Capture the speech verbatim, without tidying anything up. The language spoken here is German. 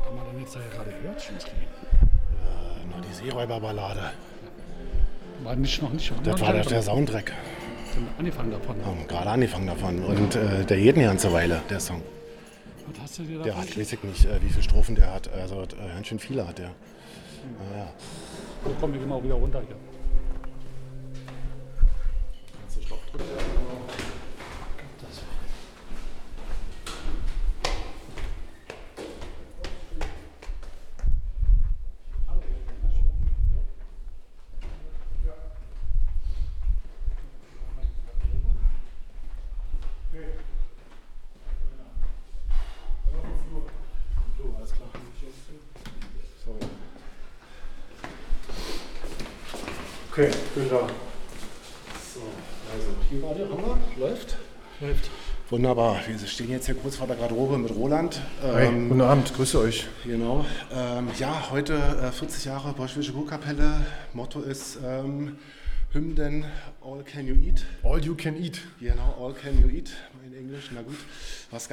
haben wir denn jetzt da gerade gehört? Schmitzli? Äh, nur die Seeräuberballade. War nicht noch nicht. Das war der, der Soundtrack. Sind angefangen davon. Haben gerade angefangen davon. Und äh, der geht eine ganze Weile, der Song. Was hast du dir da Der hat, weiß ich nicht, äh, wie viele Strophen der hat. Also äh, ganz schön viele hat der. Ja, ja. So kommen wir genau wieder runter hier. Okay, bin da. So, also hier war der Hammer. Läuft? Läuft. Wunderbar. Wir stehen jetzt hier kurz vor der Garderobe mit Roland. Hi, Ähm, guten Abend, grüße euch. Genau. Ähm, ja, heute äh, vierzig Jahre Bolschewische Kurkapelle. Motto ist ähm, Hymnen All Can You Eat. All you can eat. Genau, All Can You Eat. Mein Englisch, na gut. Was